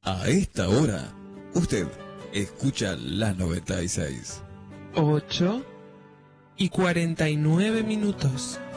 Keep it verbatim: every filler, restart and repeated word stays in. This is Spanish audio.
A esta hora, usted escucha la noventa y seis. ocho y cuarenta y nueve minutos.